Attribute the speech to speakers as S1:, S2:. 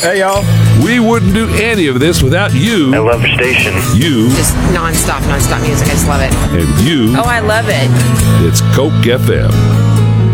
S1: Hey, y'all.
S2: We wouldn't do any of this without you.
S3: I love your station.
S2: You
S4: Just nonstop music. I just love it.
S2: and you.
S4: Oh, I love it.
S2: It's Coke FM.